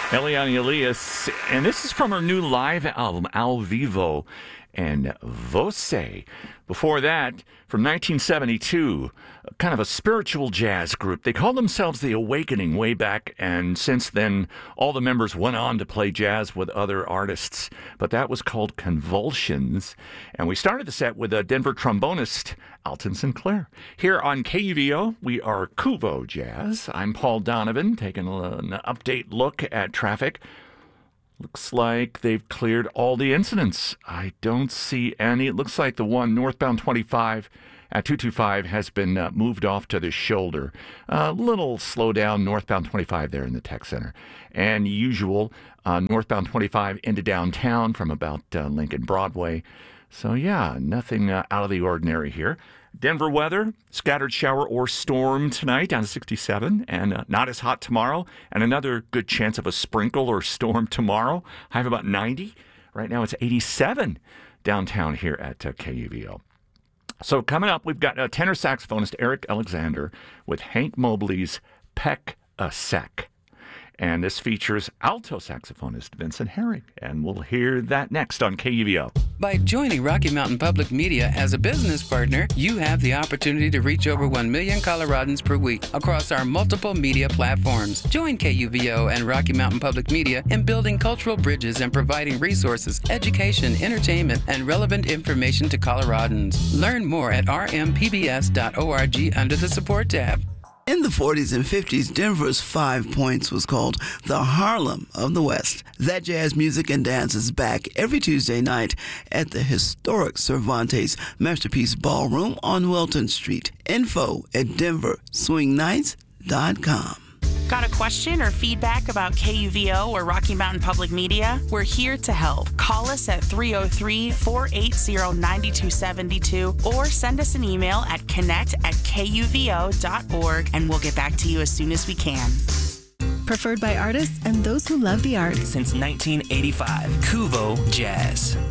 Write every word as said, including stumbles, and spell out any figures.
Eliane Elias, and this is from her new live album, Al Vivo and Voce. Before that, from nineteen seventy-two, kind of a spiritual jazz group. They called themselves The Awakening way back, and since then, all the members went on to play jazz with other artists. But that was called Convulsions. And we started the set with a Denver trombonist, Alton Sinclair. Here on K U V O, we are Kuvo Jazz. I'm Paul Donovan, taking an update look at traffic. Looks like they've cleared all the incidents. I don't see any. It looks like the one northbound twenty-five at two twenty-five has been uh, moved off to the shoulder. A uh, little slowdown northbound twenty-five there in the tech center. And usual uh, northbound twenty-five into downtown from about uh, Lincoln Broadway. So yeah, nothing uh, out of the ordinary here. Denver weather, scattered shower or storm tonight down to sixty-seven, and uh, not as hot tomorrow, and another good chance of a sprinkle or storm tomorrow. High of about ninety. Right now it's eighty-seven downtown here at uh, K U V O. So coming up, we've got uh, tenor saxophonist Eric Alexander with Hank Mobley's Peck a Sec. And this features alto saxophonist Vincent Herring. And we'll hear that next on K U V O. By joining Rocky Mountain Public Media as a business partner, you have the opportunity to reach over one million Coloradans per week across our multiple media platforms. Join K U V O and Rocky Mountain Public Media in building cultural bridges and providing resources, education, entertainment, and relevant information to Coloradans. Learn more at r m p b s dot org under the Support tab. In the forties and fifties, Denver's Five Points was called the Harlem of the West. That jazz music and dance is back every Tuesday night at the historic Cervantes Masterpiece Ballroom on Wilton Street. Info at denver swing nights dot com. Got a question or feedback about K U V O or Rocky Mountain Public Media? We're here to help. Call us at three oh three, four eight zero, nine two seven two or send us an email at connect at k u v o dot org and we'll get back to you as soon as we can. Preferred by artists and those who love the arts. Since nineteen eighty-five, Kuvo Jazz.